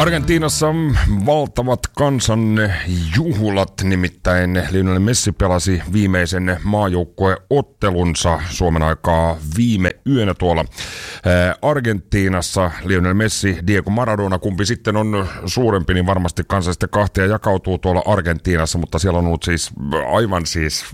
Argentiinassa valtavat kansan juhlat, nimittäin Lionel Messi pelasi viimeisen maajoukkueottelunsa Suomen aikaa viime yönä tuolla Argentiinassa. Lionel Messi, Diego Maradona, kumpi sitten on suurempi, niin varmasti kansa sitten kahtia jakautuu tuolla Argentiinassa, mutta siellä on ollut aivan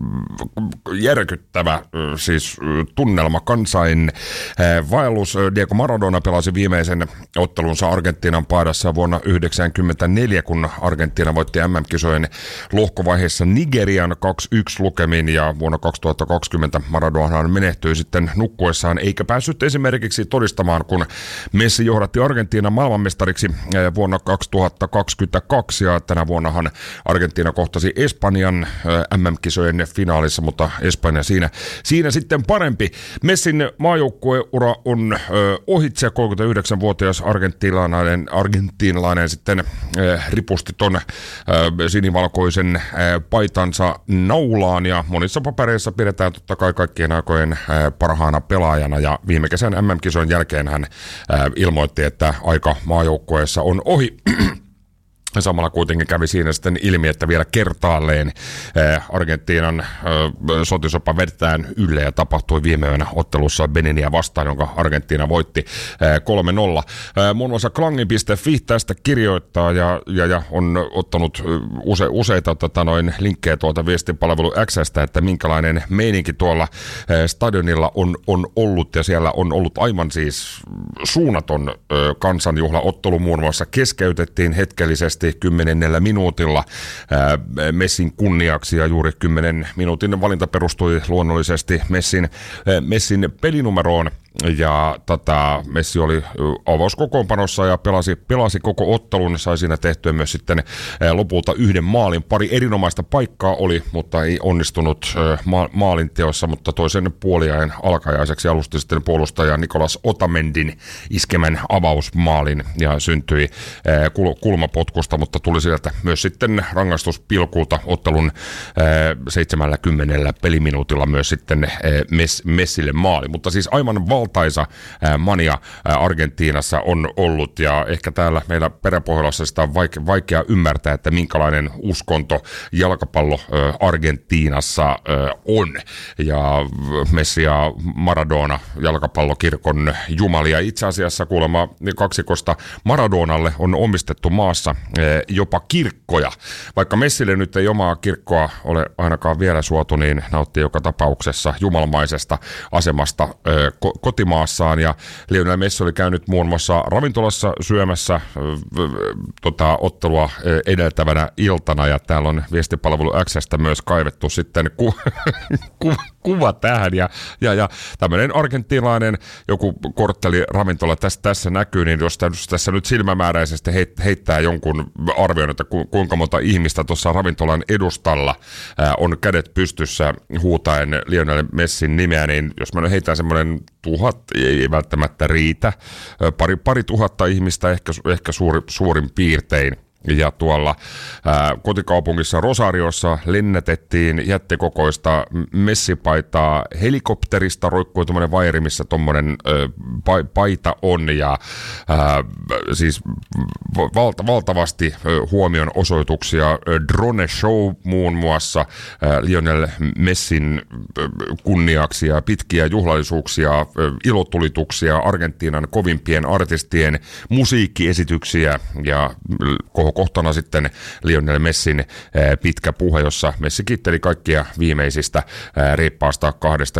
järkyttävä tunnelma, kansainvaellus. Diego Maradona pelasi viimeisen ottelunsa Argentiinan paidassa vuonna 1994, kun Argentiina voitti MM-kisojen lohkovaiheessa Nigerian 2-1 lukemin, ja vuonna 2020 Maradona menehtyi sitten nukkuessaan, eikä päässyt esimerkiksi todistamaan, kun Messi johdatti Argentiinan maailmanmestariksi vuonna 2022, ja tänä vuonnahan Argentiina kohtasi Espanjan MM-kisojen finaalissa, mutta Espanja siinä sitten parempi. Messin maajoukkueura on ohitse. 39-vuotias argentiinalainen sitten ripusti ton sinivalkoisen paitansa naulaan, ja monissa papereissa pidetään totta kai kaikkien aikojen parhaana pelaajana, ja viime kesän MM-kisojen jälkeen hän ilmoitti, että aika maajoukkueessa on ohi. Samalla kuitenkin kävi siinä sitten ilmi, että vielä kertaalleen Argentiinan sotisopa vedetään ylle, ja tapahtui viime yönä ottelussa Beninia vastaan, jonka Argentiina voitti 3-0. Muun muassa Klangin.fi tästä kirjoittaa ja on ottanut useita linkkejä tuolta viestipalvelu X:stä, että minkälainen meininki tuolla stadionilla on ollut, ja siellä on ollut aivan suunnaton kansanjuhlaottelu. Muun muassa keskeytettiin hetkellisesti 10 minuutilla Messin kunniaksi, ja juuri 10 minuutin valinta perustui luonnollisesti Messin pelinumeroon, ja Messi oli avauskokoonpanossa ja pelasi koko ottelun, sai siinä tehtyä myös sitten lopulta yhden maalin. Pari erinomaista paikkaa oli, mutta ei onnistunut maalinteossa, mutta toisen puoliajan alkajaiseksi alusti sitten puolustaja Nicolas Otamendin iskemän avausmaalin, ja syntyi kulmapotkusta, mutta tuli sieltä myös sitten rangaistuspilkulta ottelun 70 peliminuutilla myös sitten Messille maali, mutta siis aivan valtaisa mania Argentiinassa on ollut, ja ehkä täällä meillä Peräpohjolassa sitä on vaikea ymmärtää, että minkälainen uskonto jalkapallo Argentiinassa on, ja Messi ja Maradona jalkapallokirkon jumalia. Itse asiassa kuulemma kaksikosta Maradonalle on omistettu maassa jopa kirkkoja. Vaikka Messille nyt ei omaa kirkkoa ole ainakaan vielä suotu, niin nauttii joka tapauksessa jumalmaisesta asemasta kotimaassaan, ja Lionel Messi oli käynyt muun muassa ravintolassa syömässä ottelua edeltävänä iltana, ja täällä on viestipalvelu X:stä myös kaivettu sitten kuva tähän, ja tämmöinen argentiinalainen joku kortteliravintola tässä näkyy, niin jos tässä nyt silmämääräisesti heittää jonkun arvion, että kuinka monta ihmistä tuossa ravintolan edustalla on kädet pystyssä huutaen Lionel Messin nimeä, niin jos mä nyt heitän semmoinen 1000, ei välttämättä riitä, pari tuhatta ihmistä ehkä suurin piirtein. Ja tuolla kotikaupungissa Rosariossa lennätettiin jättikokoista Messi-paitaa helikopterista, roikkui tuommoinen vairi, missä tuommoinen paita on, ja siis valtavasti huomion osoituksia, drone show muun muassa Lionel Messin kunniaksi, ja pitkiä juhlallisuuksia, ilotulituksia, Argentiinan kovimpien artistien musiikkiesityksiä, ja kohtana sitten Lionel Messin pitkä puhe, jossa Messi kiitteli kaikkia viimeisistä reippaasta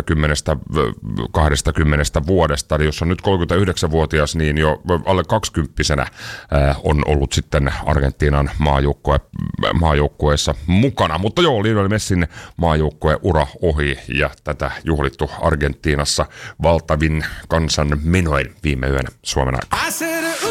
20 vuodesta. Eli jos on nyt 39-vuotias, niin jo alle 20-vuotiaana on ollut sitten Argentiinan maajoukkueessa mukana. Mutta joo, Lionel Messin maajoukkueura ohi, ja tätä juhlittu Argentiinassa valtavin kansan menoin viime yönä Suomen aikaa.